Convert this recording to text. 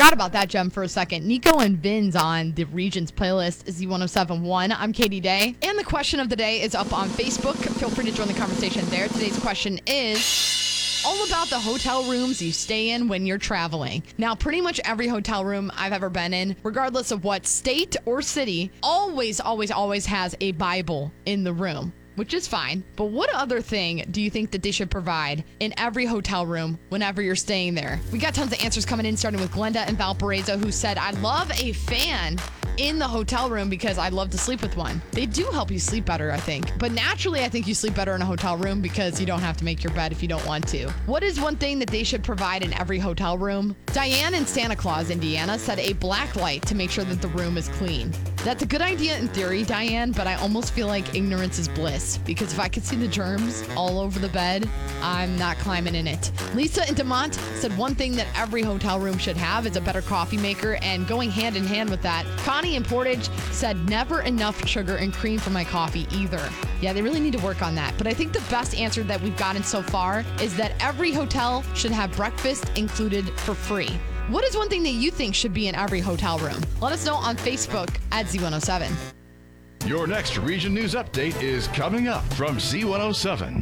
forgot about that gem for a second. Nico and Vin's on the Regions playlist, Z1071. I'm Katie Day. And the question of the day is up on Facebook. Feel free to join the conversation there. Today's question is all about the hotel rooms you stay in when you're traveling. Now, pretty much every hotel room I've ever been in, regardless of what state or city, always has a Bible in the room, which is fine. But what other thing do you think that they should provide in every hotel room whenever you're staying there? We got tons of answers coming in, starting with Glenda in Valparaiso, who said, I love a fan in the hotel room because I love to sleep with one. They do help you sleep better, I think. But naturally, I think you sleep better in a hotel room because you don't have to make your bed if you don't want to. What is one thing that they should provide in every hotel room? Diane in Santa Claus, Indiana, said a black light to make sure that the room is clean. That's a good idea in theory, Diane, but I almost feel like ignorance is bliss because if I could see the germs all over the bed, I'm not climbing in it. Lisa in Demont said one thing that every hotel room should have is a better coffee maker, and going hand in hand with that, Connie in Portage said never enough sugar and cream for my coffee either. Yeah, they really need to work on that. But I think the best answer that we've gotten so far is that every hotel should have breakfast included for free. What is one thing that you think should be in every hotel room? Let us know on Facebook at Z107. Your next Region News Update is coming up from Z107.